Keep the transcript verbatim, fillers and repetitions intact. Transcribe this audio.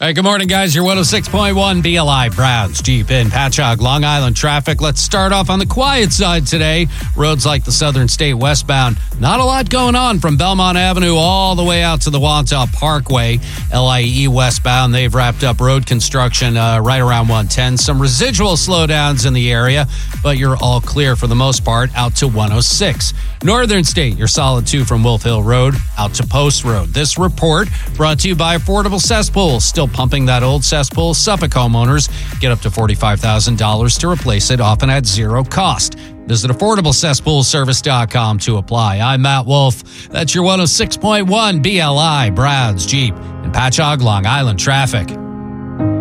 All right, good morning, guys. Your one oh six point one B L I Browns Jeep in Patchogue, Long Island traffic. Let's start off on the quiet side today. Roads like the Southern State westbound. Not a lot going on from Belmont Avenue all the way out to the Wantagh Parkway. L I E westbound, they've wrapped up road construction uh, right around one ten. Some residual slowdowns in the area, but you're all clear for the most part out to one oh six. Northern State, you're solid two from Wolf Hill Road out to Post Road. This report brought to you by Affordable Cesspools. Still pumping that old cesspool. Suffolk homeowners get up to forty-five thousand dollars to replace it, often at zero cost. Visit affordable cesspool service dot com to apply. I'm Matt Wolf. That's your one oh six point one B L I Browns Jeep in Patchogue, Long Island traffic.